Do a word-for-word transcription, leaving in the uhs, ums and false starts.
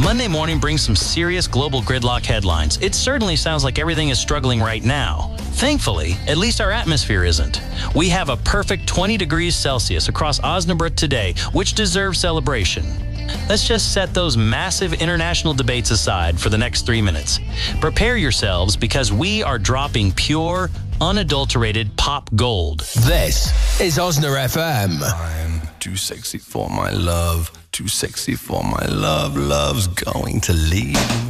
Monday morning brings some serious global gridlock headlines. It certainly sounds like everything is struggling right now. Thankfully, at least our atmosphere isn't. We have a perfect twenty degrees Celsius across Osnabrück today, which deserves celebration. Let's just set those massive international debates aside for the next three minutes. Prepare yourselves because we are dropping pure, unadulterated pop gold. This is Osna F M. I'm too sexy for my love, too sexy for my love. Love's going to leave.